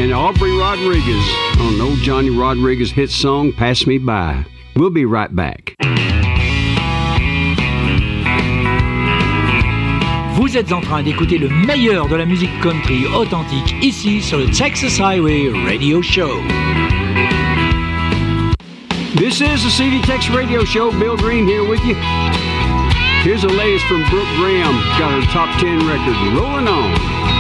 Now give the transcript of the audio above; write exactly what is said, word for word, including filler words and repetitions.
and Aubrey Rodriguez on old Johnny Rodriguez hit song, Pass Me By. We'll be right back. Vous êtes en train d'écouter le meilleur de la musique country authentique ici sur le Texas Highway Radio Show. This is the C D Tex Radio Show. Bill Green here with you. Here's the latest from Brooke Graham. Got her top ten record, Rolling On.